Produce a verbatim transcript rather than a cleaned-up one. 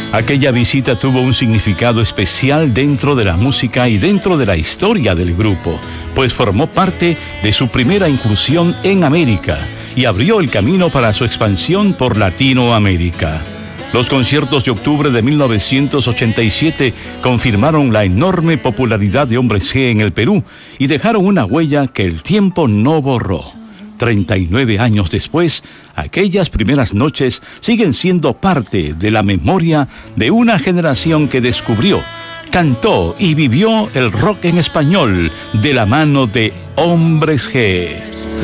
Aquella visita tuvo un significado especial dentro de la música y dentro de la historia del grupo, pues formó parte de su primera incursión en América y abrió el camino para su expansión por Latinoamérica. Los conciertos de octubre de mil novecientos ochenta y siete confirmaron la enorme popularidad de Hombres G en el Perú y dejaron una huella que el tiempo no borró. treinta y nueve años después, aquellas primeras noches siguen siendo parte de la memoria de una generación que descubrió, cantó y vivió el rock en español de la mano de Hombres G.